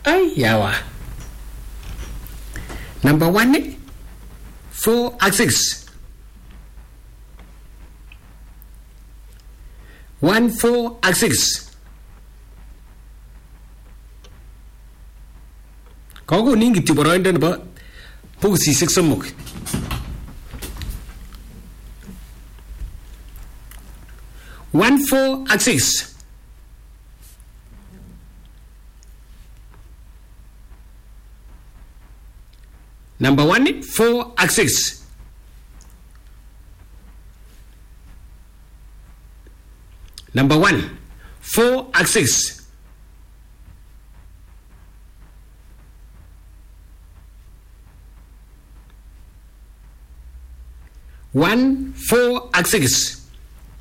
Ay, yawa. Number 1, 4 ak 6. 1, 4 ak 6. Kokonin kityo boroindo nebo bokisisiek 3. 1, 4 ak 6. Number 1, 4 ak 6. Number 1, 4 ak 6. One, 4 ak 6.